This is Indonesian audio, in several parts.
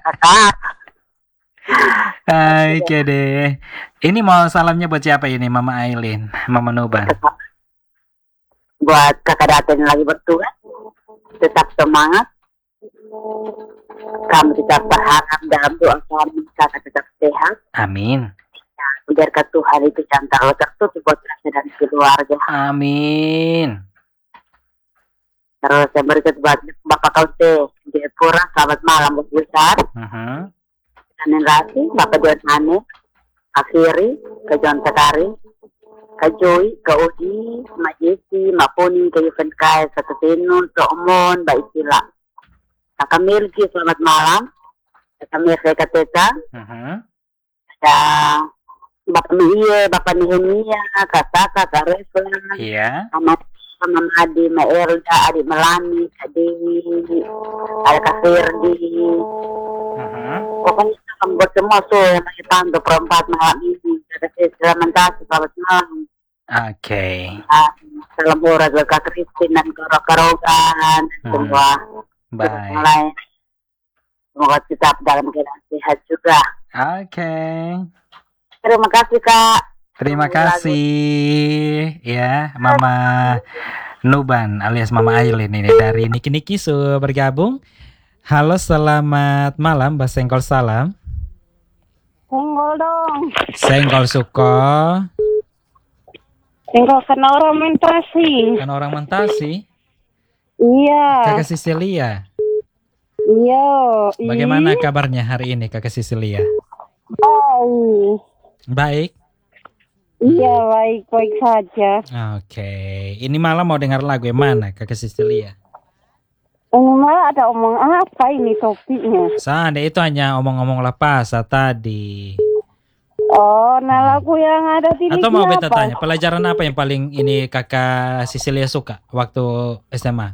Kakak. Oke deh. Ini mau salamnya buat siapa ini? Mama Aileen, Mama Nuban. Buat kakak Daten yang lagi bertugas, tetap semangat. Kamu tetap berharap dalam doa kami, kakak tetap sehat. Amin. Biarkan Tuhan itu jangan terlalu tertutup buat rasa dan keluarga. Amin. Terus saya berikut buat Bapak Kaute di Pura, selamat malam bos besar. Kanen Rasi, Bapak John Ane, Kak Firi, Kak John Sekari, Kak Joy, Kak Odi, Mak Jesi, Mak Poni, Kak Yuven Kai, Kak Tenu, Kak Omon, Mbak Isila. Kak Milki, selamat malam. Kak Mirza, Kak Teta. Dan Bapak Mihie, Bapak Nehemia, Kak Saka, Kak Reflan. Iya. Sama Adi, Mbak Elda, Adik Melani, Kak Dewi, ada Kak Firdi. Pokoknya salam buat semua tuh yang masih pantau perempat malam ini. Selamat selamat malam. Oke. Salam buat Kak Christine dan Kak Rogan semua. Baik. Semoga tetap dalam keadaan sehat juga. Oke. Terima kasih Kak. Terima kasih ya Mama Nuban alias Mama Aileen ini dari Niki Niki bergabung. Halo, selamat malam, Mbak Senggol salam. Senggol dong. Senggol suko. Senggol kan orang mentasi. Kan orang mentasi? Iya. Kakak Sisilia. Iya. Bagaimana kabarnya hari ini Kakak Sisilia? Baik. Baik. Iya, baik-baik saja. Oke. Ini malam mau dengar lagu yang mana Kakak Sisilia? Ini malah ada omong apa ini topiknya? Sande itu hanya omong-omong lepas tadi. Oh, nah lagu yang ada di Atau mau beta tanya, pelajaran apa yang paling ini Kakak Sisilia suka waktu SMA?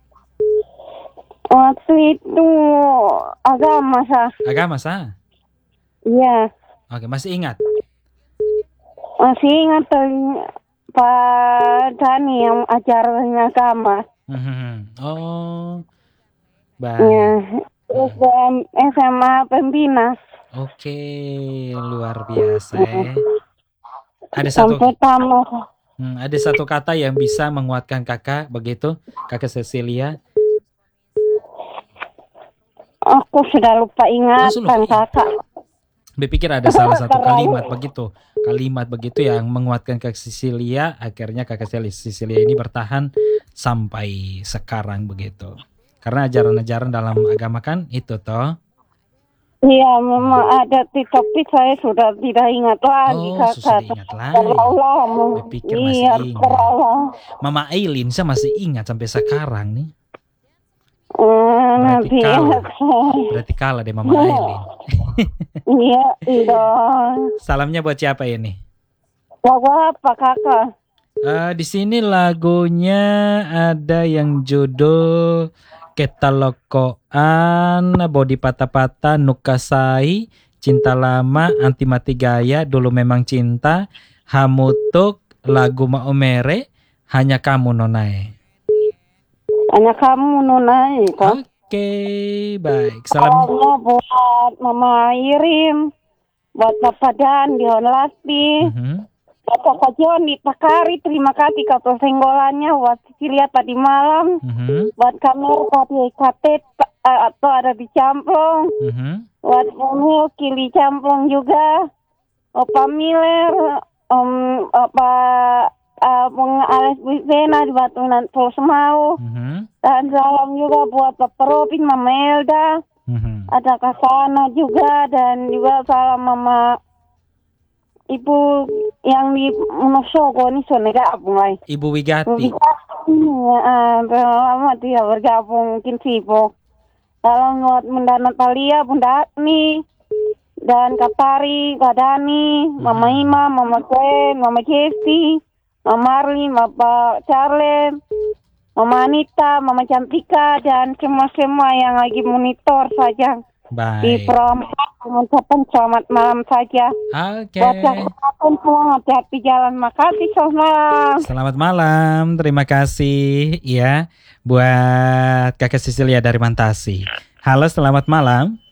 Waktu itu agama sah. Agama sah? Iya. Oke, masih ingat? Masih ingat Pak Dani yang ajaranya agama. Oh, baik. Ya, terus SMA Pembina. Oke, luar biasa. Ada satu kata yang bisa menguatkan kakak begitu, Kakak Cecilia. Aku sudah lupa ingatan kakak. Berpikir ada salah satu kalimat begitu yang menguatkan Kakak Cecilia, akhirnya Kakak Cecilia ini bertahan sampai sekarang begitu. Karena ajaran-ajaran dalam agama kan itu toh. Iya, memang ada di topik saya sudah tidak ingat lagi kakak. Sudah ingat lagi. Berpikir masih ingat. Mama Aileen saya masih ingat sampai sekarang nih. Berarti kalah deh Mama Aileen. Iya, iya. Salamnya buat siapa ini? Lagu apa kakak? Di sini lagunya ada yang judul Ketalokoan, Bodi Patah-Patah, Nukasai, Cinta Lama, Anti Mati Gaya, Dulu Memang Cinta, Hamutuk, Lagu Maumere, Hanya Kamu Nonai. Hanya Kamu Nonai kan? Oke, baik. Salam buat Mama Irim, buat Bapak Dan di Honlasti. Buat Kakak John di Takari, terima kasih kapal senggolannya. Buat Sicilia tadi malam. Buat kamera tadi KT atau ada di Camplong. Buat Omil Kili Camplong juga. Opa Miller, Opa Ales Buisena di Batunan Pulau Semau. Dan salam juga buat Bapak Robin, Mama Elda. Ada Kasana juga. Dan juga salam Mama Ibu yang di Monosogo ini sonega mulai. Ibu Wigati. Lama dia bergabung mungkin sibuk. Salam buat Bunda Natalia, Bunda Agni, dan Katari, Kak Dani, Mama Ima, Mama Gwen, Mama Jesti, Mama Marli, Bapak Charles, Mama Anita, Mama Cantika, dan semua-semua yang lagi monitor saja. Baik. Di perempat mengucapkan selamat malam saja. Oke. Selamat hati jalan. Makasih, selamat malam. Selamat malam, terima kasih ya buat Kakak Cecilia dari Mantasi. Halo, selamat malam.